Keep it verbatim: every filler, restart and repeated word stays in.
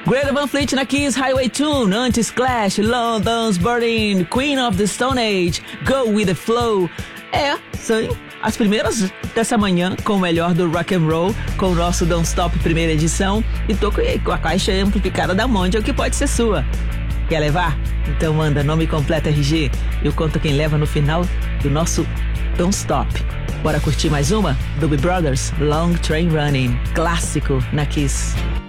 Greta Van Fleet na Kiss Highway Tune, antes Clash, London's Burning, Queen of the Stone Age, Go With The Flow. É, são as primeiras dessa manhã com o melhor do rock and roll, com o nosso Don't Stop primeira edição, e tô com a caixa amplificada da Mondial que pode ser sua. Quer levar? Então manda nome completo R G, eu conto quem leva no final do nosso Don't Stop. Bora curtir mais uma? Doobie Brothers, Long Train Running, clássico na Kiss.